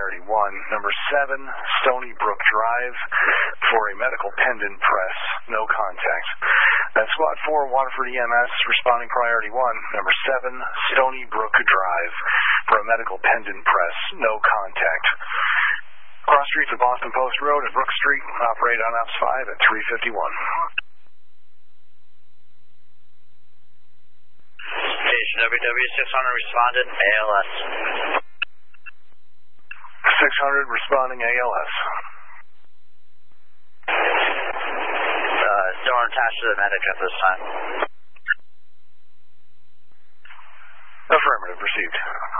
priority 1. Number 7, Stony Brook Drive for a medical pendant press, no contact. That's Squad 4, Waterford EMS, responding priority 1. Number 7, Stony Brook Drive for a medical pendant press, no contact. Cross streets of Boston Post Road at Brook Street, operate on Ops 5 at 351. Station WW600 responded, ALS. 600 responding ALS. Don't attach to the medic at this time. Affirmative, received.